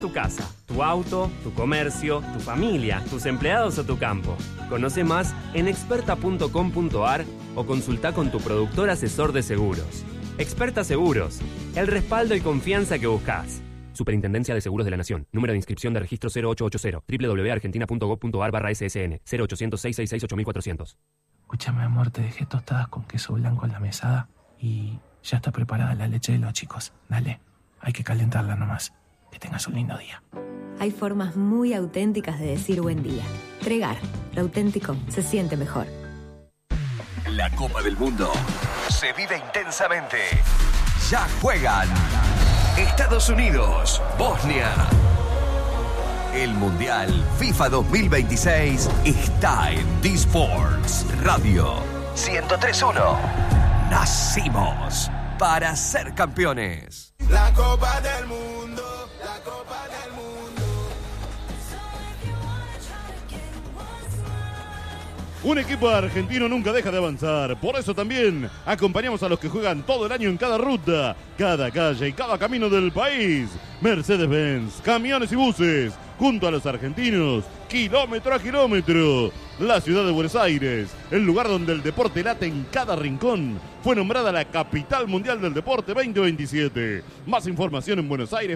Tu casa, tu auto, tu comercio, tu familia, tus empleados o tu campo. Conoce más en experta.com.ar o consulta con tu productor asesor de seguros. Experta Seguros, el respaldo y confianza que buscas. Superintendencia de Seguros de la Nación. Número de inscripción de registro 0880. www.argentina.gov.ar/ssn 0800-666-8400. Escúchame, amor, te dejé tostadas con queso blanco en la mesada y ya está preparada la leche de los chicos. Dale, hay que calentarla nomás. Que tengas un lindo día. Hay formas muy auténticas de decir buen día. Tregar, lo auténtico se siente mejor. La Copa del Mundo se vive intensamente. Ya juegan Estados Unidos, Bosnia. El Mundial FIFA 2026 está en D-Sports Radio 103.1. Nacimos para ser campeones. La Copa del Mundo, la Copa del Mundo. Un equipo argentino nunca deja de avanzar, por eso también acompañamos a los que juegan todo el año en cada ruta, cada calle y cada camino del país. Mercedes-Benz, camiones y buses, junto a los argentinos, kilómetro a kilómetro. La ciudad de Buenos Aires, el lugar donde el deporte late en cada rincón, fue nombrada la capital mundial del deporte 2027. Más información en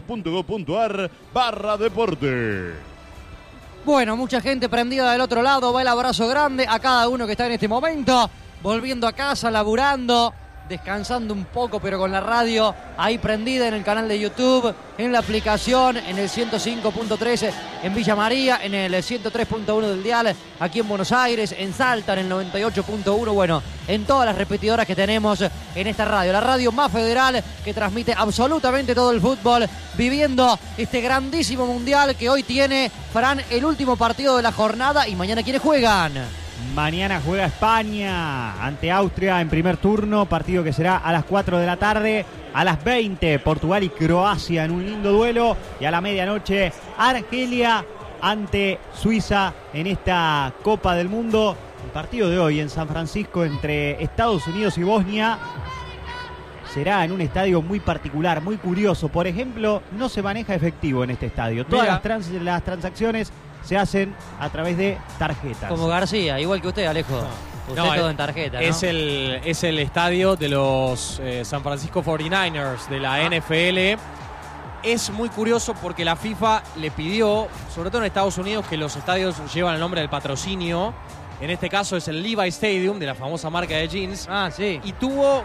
buenosaires.gov.ar/deporte. Bueno, mucha gente prendida del otro lado, va el abrazo grande a cada uno que está en este momento, volviendo a casa, laburando, descansando un poco, pero con la radio ahí prendida en el canal de YouTube, en la aplicación, en el 105.3 en Villa María, en el 103.1 del dial, aquí en Buenos Aires, en Salta, en el 98.1, bueno, en todas las repetidoras que tenemos en esta radio, la radio más federal que transmite absolutamente todo el fútbol, viviendo este grandísimo mundial que hoy tiene, Fran, el último partido de la jornada y mañana ¿quiénes juegan? Mañana juega España ante Austria en primer turno, partido que será a las 4 de la tarde. A las 20, Portugal y Croacia en un lindo duelo. Y a la medianoche, Argelia ante Suiza en esta Copa del Mundo. El partido de hoy en San Francisco entre Estados Unidos y Bosnia será en un estadio muy particular, muy curioso. Por ejemplo, no se maneja efectivo en este estadio. Todas las transacciones se hacen a través de tarjetas. Como García, igual que usted, Alejo. Usted todo en tarjeta, ¿no? Es el estadio de los San Francisco 49ers de la NFL. Es muy curioso porque la FIFA le pidió, sobre todo en Estados Unidos, que los estadios llevan el nombre del patrocinio. En este caso es el Levi Stadium, de la famosa marca de jeans. Ah, sí. Y tuvo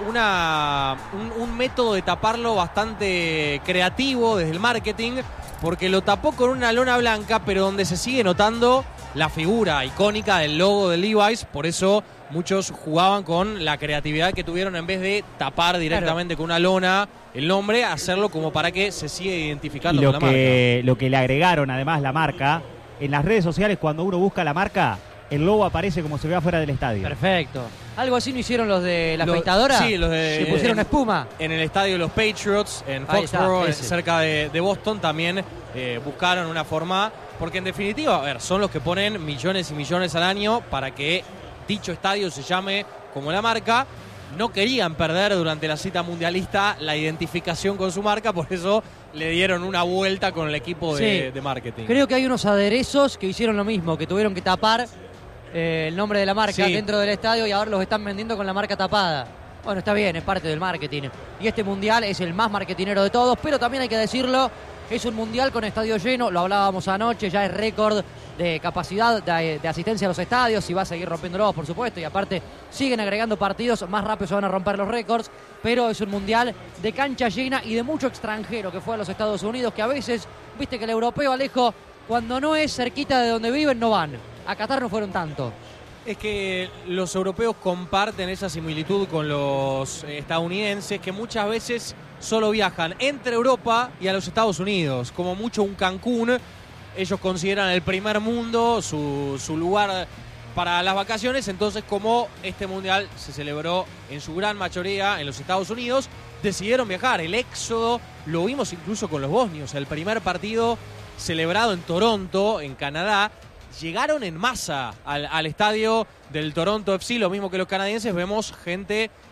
un método de taparlo bastante creativo desde el marketing, porque lo tapó con una lona blanca, pero donde se sigue notando la figura icónica del logo de Levi's. Por eso muchos jugaban con la creatividad que tuvieron, en vez de tapar directamente con una lona el nombre, hacerlo como para que se siga identificando con la marca. Lo que le agregaron además la marca, en las redes sociales cuando uno busca la marca, el logo aparece como se ve afuera del estadio. Perfecto. ¿Algo así no hicieron los de la afeitadora? Sí, los de... ¿Le pusieron espuma? En el estadio de los Patriots, en Foxborough, cerca de Boston, también buscaron una forma... Porque en definitiva, a ver, son los que ponen millones y millones al año para que dicho estadio se llame como la marca. No querían perder durante la cita mundialista la identificación con su marca, por eso le dieron una vuelta con el equipo de marketing. Creo que hay unos aderezos que hicieron lo mismo, que tuvieron que tapar el nombre de la marca dentro del estadio y ahora los están vendiendo con la marca tapada. Bueno, está bien, es parte del marketing. Y este mundial es el más marketinero de todos, pero también hay que decirlo, es un mundial con estadio lleno, lo hablábamos anoche, ya es récord de capacidad de asistencia a los estadios y va a seguir rompiéndolos, por supuesto, y aparte siguen agregando partidos, más rápido se van a romper los récords, pero es un mundial de cancha llena y de mucho extranjero que fue a los Estados Unidos, que a veces, viste que el europeo, Alejo, cuando no es cerquita de donde viven, no van. A Qatar no fueron tanto. Es que los europeos comparten esa similitud con los estadounidenses, que muchas veces solo viajan entre Europa y a los Estados Unidos, como mucho un Cancún. Ellos consideran el primer mundo su lugar para las vacaciones, entonces como este mundial se celebró en su gran mayoría en los Estados Unidos, decidieron viajar. El éxodo lo vimos incluso con los bosnios. El primer partido celebrado en Toronto, en Canadá, llegaron en masa al estadio del Toronto FC, lo mismo que los canadienses. Vemos gente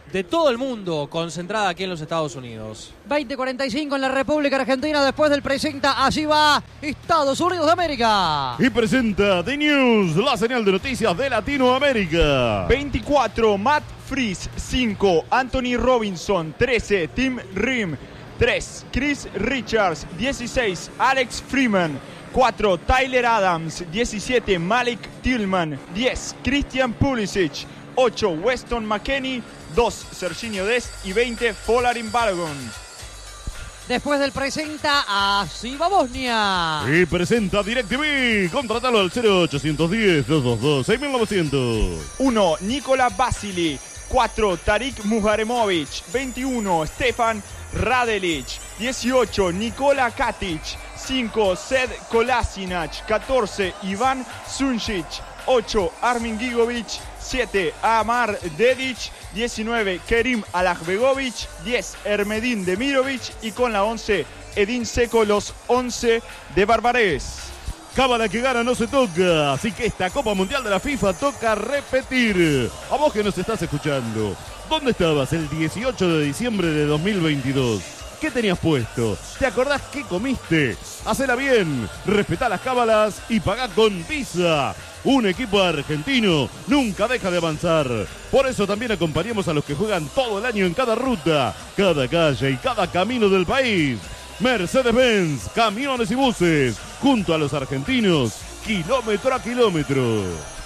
de todo el mundo concentrada aquí en los Estados Unidos. 20:45 en la República Argentina. Después del presenta, allí va Estados Unidos de América. Y presenta The News, la señal de noticias de Latinoamérica. 24, Matt Freese. 5, Anthony Robinson. 13, Tim Rim. 3, Chris Richards. 16, Alex Freeman. 4, Tyler Adams. 17, Malik Tillman. 10, Christian Pulisic. 8, Weston McKennie. 2, Serginho Dest. Y 20, Folarin Balogun. Después del presenta, así va Bosnia. Y presenta DirecTV. Contratalo al 0810-222-6900. 1, Nikola Basili. 4, Tarik Muharemovic. 21, Stefan Radelic. 18, Nikola Katic. 5, Sed Kolasinac. 14, Ivan Sunčić. 8, Armin Gigovic. 7, Amar Dedic. 19, Kerim Alahbegovic. 10, Ermedin Demirovic. Y con la 11, Edin Dzeko, los 11 de Barbarés. Cábala que gana no se toca, así que esta Copa Mundial de la FIFA toca repetir. A vos que nos estás escuchando, ¿dónde estabas el 18 de diciembre de 2022? ¿Qué tenías puesto? ¿Te acordás qué comiste? Hacela bien, respetá las cábalas y pagá con Visa. Un equipo argentino nunca deja de avanzar. Por eso también acompañamos a los que juegan todo el año en cada ruta, cada calle y cada camino del país. Mercedes-Benz, camiones y buses, junto a los argentinos, kilómetro a kilómetro.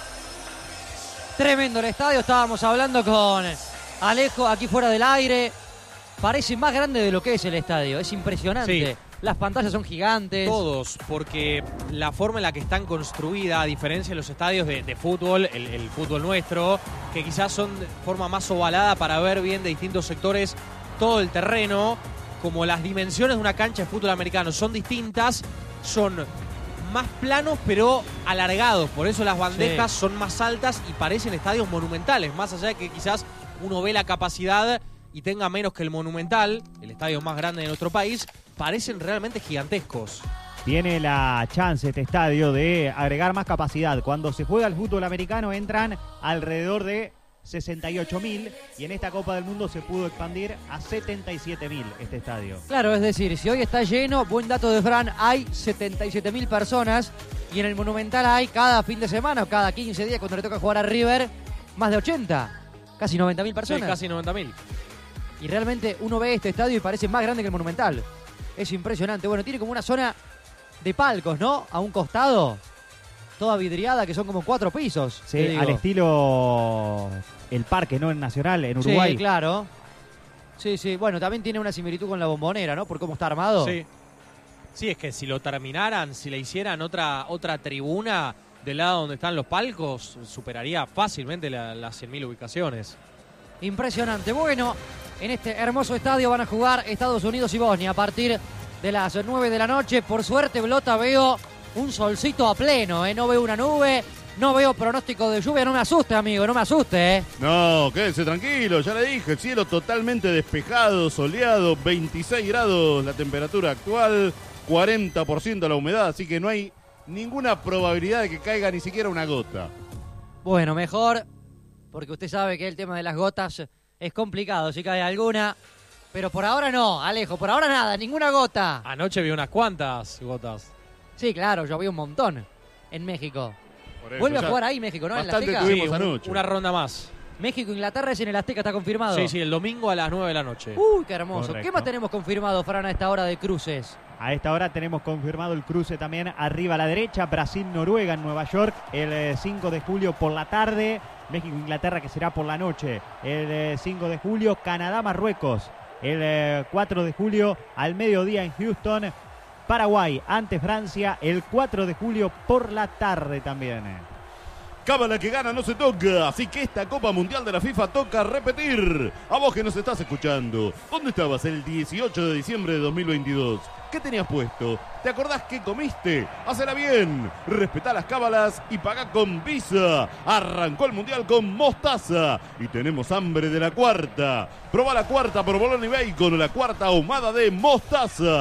Tremendo el estadio, estábamos hablando con Alejo aquí fuera del aire. Parece más grande de lo que es el estadio, es impresionante. Sí. Las pantallas son gigantes. Todos, porque la forma en la que están construidas, a diferencia de los estadios de fútbol, el fútbol nuestro, que quizás son de forma más ovalada para ver bien de distintos sectores todo el terreno, como las dimensiones de una cancha de fútbol americano son distintas, son más planos pero alargados, por eso las bandejas son más altas y parecen estadios monumentales, más allá de que quizás uno ve la capacidad y tenga menos que el Monumental, el estadio más grande de nuestro país, parecen realmente gigantescos. Tiene la chance este estadio de agregar más capacidad. Cuando se juega el fútbol americano entran alrededor de 68.000 y en esta Copa del Mundo se pudo expandir a 77.000 este estadio. Claro, es decir, si hoy está lleno, buen dato de Fran, hay 77.000 personas y en el Monumental hay cada fin de semana o cada 15 días cuando le toca jugar a River, más de 80, casi 90.000 personas. Sí, casi 90.000. Y realmente uno ve este estadio y parece más grande que el Monumental. Es impresionante. Bueno, tiene como una zona de palcos, ¿no? A un costado, toda vidriada, que son como 4 pisos. Sí, al estilo el Parque, ¿no? En Nacional, en Uruguay. Sí, claro. Sí, sí. Bueno, también tiene una similitud con la Bombonera, ¿no? Por cómo está armado. Sí. Sí, es que si lo terminaran, si le hicieran otra tribuna del lado donde están los palcos, superaría fácilmente las 100.000 ubicaciones. Impresionante. Bueno, en este hermoso estadio van a jugar Estados Unidos y Bosnia a partir de las 9 de la noche. Por suerte, Blota, veo un solcito a pleno, ¿eh? No veo una nube, no veo pronóstico de lluvia. No me asuste, amigo, no me asuste, ¿eh? No, quédese tranquilo, ya le dije, el cielo totalmente despejado, soleado, 26 grados la temperatura actual, 40% la humedad, así que no hay ninguna probabilidad de que caiga ni siquiera una gota. Bueno, mejor, porque usted sabe que el tema de las gotas es complicado, si cae alguna. Pero por ahora no, Alejo, por ahora nada, ninguna gota. Anoche vi unas cuantas gotas. Sí, claro, llovió un montón en México. Vuelve a jugar ahí México, ¿no? En la Azteca. Tuvimos anoche. Una ronda más. México-Inglaterra es en el Azteca, está confirmado. Sí, sí, el domingo a las 9 de la noche. Uy, qué hermoso. Correcto. ¿Qué más tenemos confirmado, Fran, a esta hora de cruces? A esta hora tenemos confirmado el cruce también arriba a la derecha, Brasil-Noruega en Nueva York, el 5 de julio por la tarde, México-Inglaterra que será por la noche, el 5 de julio, Canadá-Marruecos, el 4 de julio al mediodía en Houston, Paraguay ante Francia, el 4 de julio por la tarde también. Cábala que gana no se toca, así que esta Copa Mundial de la FIFA toca repetir. A vos que nos estás escuchando, ¿dónde estabas el 18 de diciembre de 2022? ¿Qué tenías puesto? ¿Te acordás qué comiste? Hacela bien, respetá las cábalas y pagá con Visa. Arrancó el Mundial con mostaza y tenemos hambre de la cuarta. Probá la cuarta provolone y bacon, la cuarta ahumada de mostaza.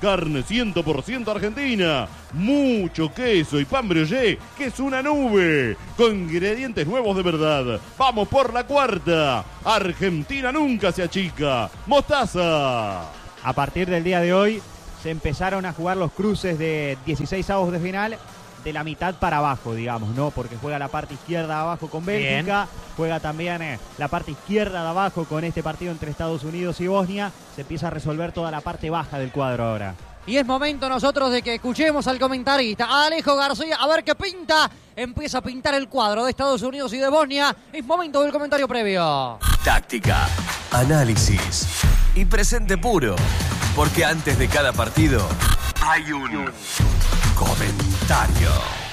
carne 100% argentina, mucho queso y pan brioché, que es una nube, con ingredientes nuevos de verdad. Vamos por la cuarta. Argentina nunca se achica. Mostaza. A partir del día de hoy se empezaron a jugar los cruces de 16avos de final de la mitad para abajo, digamos, ¿no? Porque juega la parte izquierda de abajo con Bélgica, juega también la parte izquierda de abajo con este partido entre Estados Unidos y Bosnia. Se empieza a resolver toda la parte baja del cuadro ahora. Y es momento nosotros de que escuchemos al comentarista Alejo García, a ver qué pinta. Empieza a pintar el cuadro de Estados Unidos y de Bosnia. Es momento del comentario previo. Táctica, análisis y presente puro. Porque antes de cada partido hay un comentario.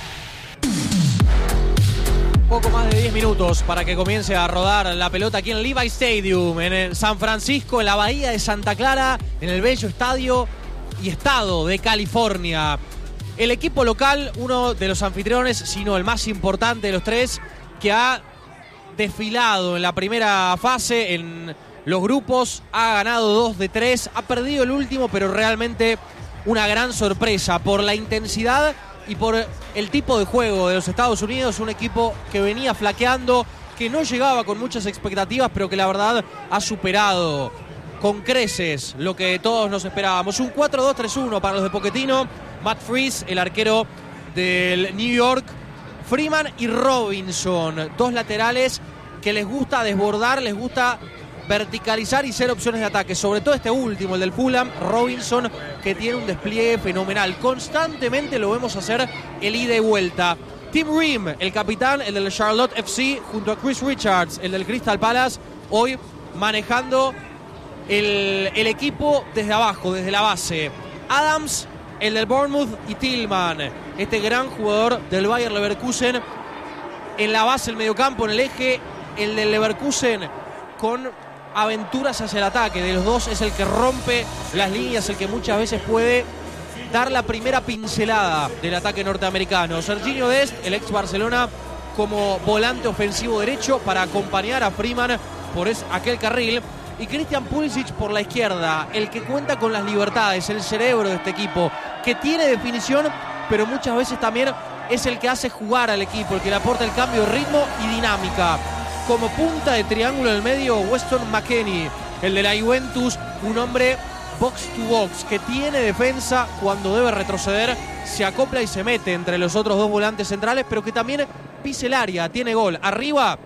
Poco más de 10 minutos para que comience a rodar la pelota aquí en Levi Stadium, en San Francisco, en la bahía de Santa Clara, en el bello estadio y estado de California. El equipo local, uno de los anfitriones, sino el más importante de los tres, que ha desfilado en la primera fase en los grupos, ha ganado 2 de 3, ha perdido el último, pero realmente una gran sorpresa por la intensidad y por el tipo de juego de los Estados Unidos, un equipo que venía flaqueando, que no llegaba con muchas expectativas, pero que la verdad ha superado con creces lo que todos nos esperábamos. Un 4-2-3-1 para los de Pochettino, Matt Freese, el arquero del New York, Freeman y Robinson, 2 laterales que les gusta desbordar, les gusta verticalizar y ser opciones de ataque, sobre todo este último, el del Fulham, Robinson, que tiene un despliegue fenomenal. Constantemente lo vemos hacer el ida y vuelta. Tim Ream, el capitán, el del Charlotte FC, junto a Chris Richards, el del Crystal Palace, hoy manejando el equipo desde abajo, desde la base. Adams, el del Bournemouth, y Tillman, este gran jugador del Bayer Leverkusen, en la base, el mediocampo, en el eje, el del Leverkusen con aventuras hacia el ataque. De los dos es el que rompe las líneas, el que muchas veces puede dar la primera pincelada del ataque norteamericano. Serginho Dest, el ex Barcelona, como volante ofensivo derecho para acompañar a Freeman por aquel carril. Y Christian Pulisic por la izquierda, el que cuenta con las libertades, el cerebro de este equipo, que tiene definición, pero muchas veces también es el que hace jugar al equipo, el que le aporta el cambio de ritmo y dinámica. Como punta de triángulo en el medio, Weston McKennie, el de la Juventus, un hombre box to box, que tiene defensa cuando debe retroceder, se acopla y se mete entre los otros 2 volantes centrales, pero que también pisa el área, tiene gol. Arriba,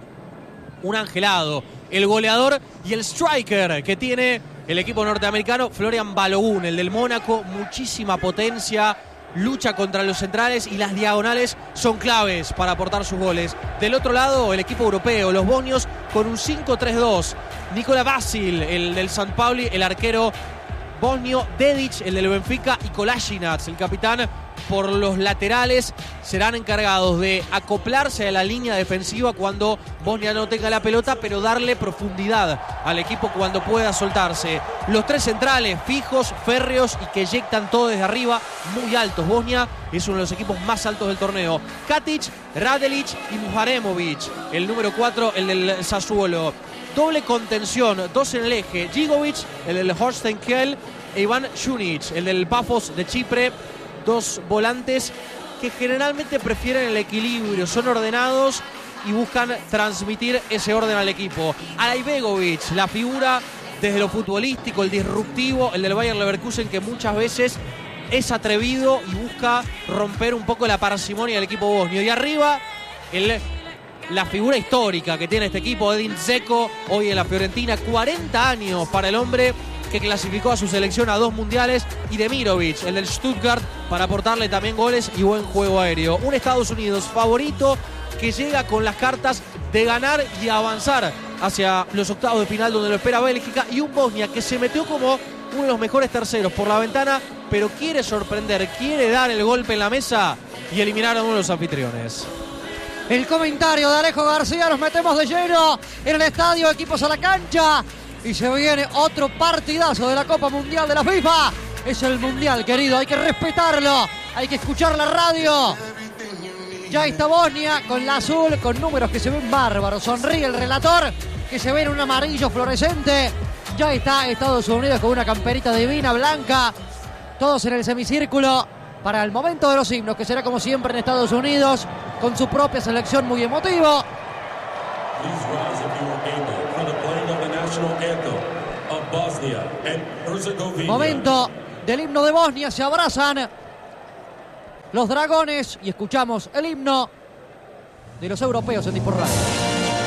un angelado, el goleador y el striker que tiene el equipo norteamericano, Florian Balogun, el del Mónaco, muchísima potencia, lucha contra los centrales y las diagonales son claves para aportar sus goles. Del otro lado, el equipo europeo, los bosnios, con un 5-3-2. Nikola Vasil, el del St. Pauli, el arquero bosnio, Dedic, el del Benfica, y Kolasinac, el capitán, por los laterales, serán encargados de acoplarse a la línea defensiva cuando Bosnia no tenga la pelota, pero darle profundidad al equipo cuando pueda soltarse. Los 3 centrales fijos, férreos y que eyectan todo desde arriba, muy altos. Bosnia es uno de los equipos más altos del torneo. Katic, Radelic y Muharemovic, el número 4, el del Sassuolo. Doble contención, 2 en el eje, Gigovic, el del Holstein Kiel, e Ivan Šunić, el del Pafos de Chipre. 2 volantes que generalmente prefieren el equilibrio, son ordenados y buscan transmitir ese orden al equipo. Alaibegovic, la figura desde lo futbolístico, el disruptivo, el del Bayer Leverkusen, que muchas veces es atrevido y busca romper un poco la parsimonia del equipo bosnio. Y arriba, la figura histórica que tiene este equipo, Edin Dzeko, hoy en la Fiorentina, 40 años para el hombre que clasificó a su selección a 2 mundiales, y Demirovic, el del Stuttgart, para aportarle también goles y buen juego aéreo. Un Estados Unidos favorito que llega con las cartas de ganar y avanzar hacia los octavos de final donde lo espera Bélgica, y un Bosnia que se metió como uno de los mejores terceros por la ventana, pero quiere sorprender, quiere dar el golpe en la mesa y eliminar a uno de los anfitriones. El comentario de Alejo García, nos metemos de lleno en el estadio, equipos a la cancha. Y se viene otro partidazo de la Copa Mundial de la FIFA. Es el Mundial, querido, hay que respetarlo. Hay que escuchar la radio. Ya está Bosnia con la azul, con números que se ven bárbaros. Sonríe el relator, que se ve en un amarillo fluorescente. Ya está Estados Unidos con una camperita divina, blanca. Todos en el semicírculo para el momento de los himnos, que será como siempre en Estados Unidos, con su propia selección muy emotivo. Momento del himno de Bosnia, se abrazan los dragones y escuchamos el himno de los europeos en Dispor Radio.